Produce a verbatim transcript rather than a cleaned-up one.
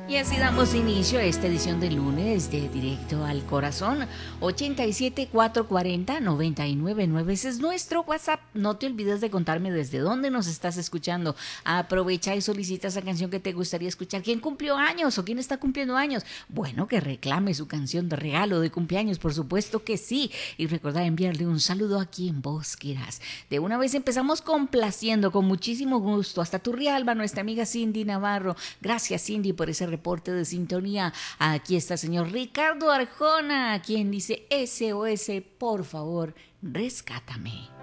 Y así damos inicio a esta edición de lunes de Directo al Corazón. ochenta y siete, cuatrocientos cuarenta, noventa y nueve nueve. Ese es nuestro WhatsApp. No te olvides de contarme desde dónde nos estás escuchando. Aprovecha y solicita esa canción que te gustaría escuchar. ¿Quién cumplió años o quién está cumpliendo años? Bueno, que reclame su canción de regalo de cumpleaños, por supuesto que sí. Y recordar enviarle un saludo a quien vos quieras. De una vez empezamos complaciendo con muchísimo gusto. Hasta Turrialba, nuestra amiga Cindy Navarro. Gracias, Cindy, por ese reporte de sintonía. Aquí está el señor Ricardo Arjona, quien dice S O S, por favor, rescátame.